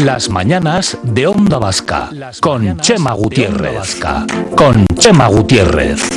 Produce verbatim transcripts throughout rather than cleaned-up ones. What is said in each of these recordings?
Las mañanas de Onda Vasca con Chema Gutiérrez. Con Chema Gutiérrez.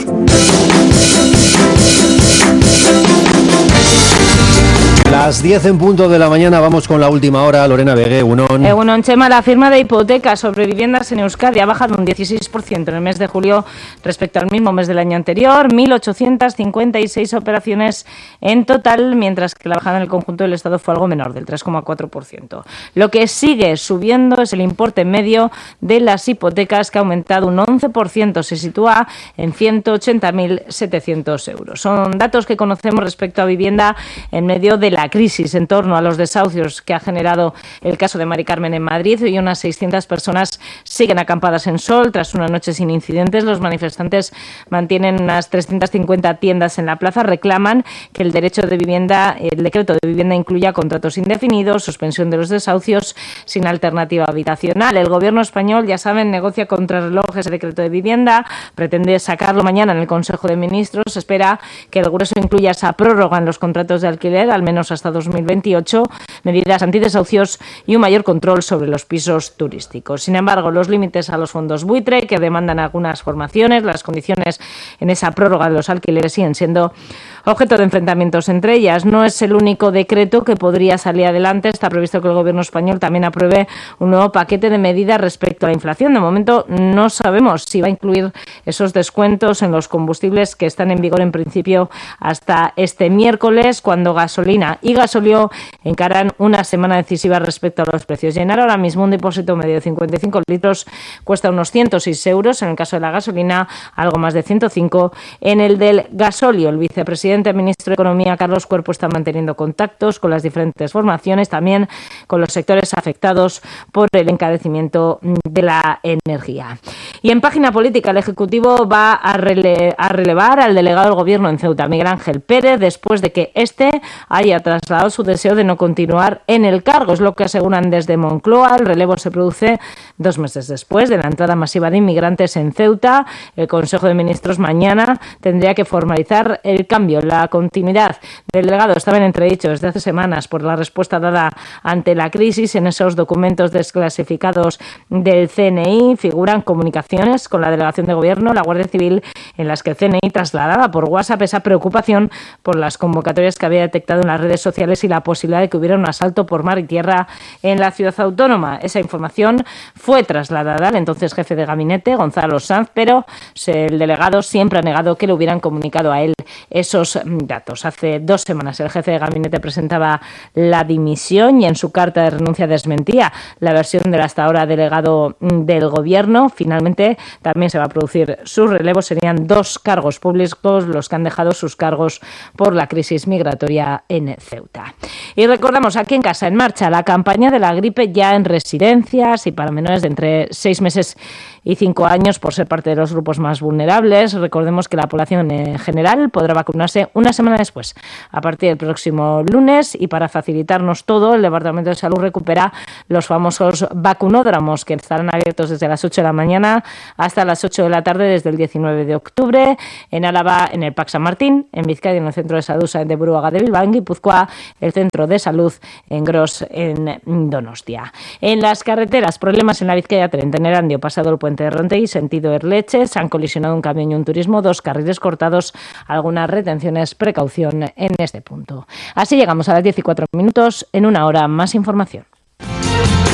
Las diez en punto de la mañana, vamos con la última hora. Lorena Vegué, Egunon. Egunon, Chema, la firma de hipotecas sobre viviendas en Euskadi ha bajado un dieciséis por ciento en el mes de julio respecto al mismo mes del año anterior, mil ochocientas cincuenta y seis operaciones en total, mientras que la bajada en el conjunto del Estado fue algo menor, del tres coma cuatro por ciento. Lo que sigue subiendo es el importe medio de las hipotecas, que ha aumentado un once por ciento, se sitúa en ciento ochenta mil setecientos euros. Son datos que conocemos respecto a vivienda en medio de la crisis en torno a los desahucios que ha generado el caso de Mari Carmen en Madrid. Hoy unas seiscientas personas siguen acampadas en Sol tras una noche sin incidentes. Los manifestantes mantienen unas trescientas cincuenta tiendas en la plaza. Reclaman que el derecho de vivienda, el decreto de vivienda incluya contratos indefinidos, suspensión de los desahucios sin alternativa habitacional. El gobierno español, ya saben, negocia contrarreloj ese decreto de vivienda, pretende sacarlo mañana en el Consejo de Ministros. Espera que el grueso incluya esa prórroga en los contratos de alquiler, al menos hasta dos mil veintiocho, medidas antidesahucios y un mayor control sobre los pisos turísticos. Sin embargo, los límites a los fondos buitre, que demandan algunas formaciones, las condiciones en esa prórroga de los alquileres siguen siendo objeto de enfrentamientos entre ellas. No es el único decreto que podría salir adelante. Está previsto que el gobierno español también apruebe un nuevo paquete de medidas respecto a la inflación. De momento no sabemos si va a incluir esos descuentos en los combustibles que están en vigor en principio hasta este miércoles, cuando gasolina y gasóleo encaran una semana decisiva respecto a los precios. Llenar ahora mismo un depósito medio de cincuenta y cinco litros cuesta unos ciento seis euros, en el caso de la gasolina algo más de ciento cinco en el del gasóleo. El vicepresidente El ministro de Economía, Carlos Cuerpo, está manteniendo contactos con las diferentes formaciones, también con los sectores afectados por el encarecimiento de la energía. Y en página política, el Ejecutivo va a, rele- a relevar al delegado del Gobierno en Ceuta, Miguel Ángel Pérez, después de que éste haya trasladado su deseo de no continuar en el cargo. Es lo que aseguran desde Moncloa. El relevo se produce dos meses después de la entrada masiva de inmigrantes en Ceuta. El Consejo de Ministros mañana tendría que formalizar el cambio. La continuidad del delegado estaba en entredicho desde hace semanas por la respuesta dada ante la crisis. En esos documentos desclasificados del C N I figuran comunicaciones con la delegación de Gobierno, la Guardia Civil, en las que el C N I trasladaba por WhatsApp esa preocupación por las convocatorias que había detectado en las redes sociales y la posibilidad de que hubiera un asalto por mar y tierra en la ciudad autónoma. Esa información fue trasladada al entonces jefe de gabinete, Gonzalo Sanz, pero el delegado siempre ha negado que le hubieran comunicado a él esos datos. Hace dos semanas el jefe de gabinete presentaba la dimisión y en su carta de renuncia desmentía la versión del hasta ahora delegado del Gobierno. Finalmente también se va a producir su relevo. Serían dos cargos públicos los que han dejado sus cargos por la crisis migratoria en Ceuta. Y recordamos, aquí en Casa en Marcha, la campaña de la gripe ya en residencias y para menores de entre seis meses y cinco años, por ser parte de los grupos más vulnerables. Recordemos que la población en general podrá vacunarse una semana después, a partir del próximo lunes, y para facilitarnos todo, el Departamento de Salud recupera los famosos vacunódromos, que estarán abiertos desde las ocho de la mañana hasta las ocho de la tarde desde el diecinueve de octubre, en Álava, en el Pac San Martín, en Vizcaya, en el Centro de Salud de Buruaga de Bilbao, en Guipúzcoa, el Centro de Salud en Gros, en Donostia. En las carreteras, problemas en la Vizcaya treinta, en Erandio, pasado el puente de Rontei, sentido Erleche, se han colisionado un camión y un turismo, dos carriles cortados, algunas retenciones, precaución en este punto. Así llegamos a las diez y cuatro minutos, en una hora más información.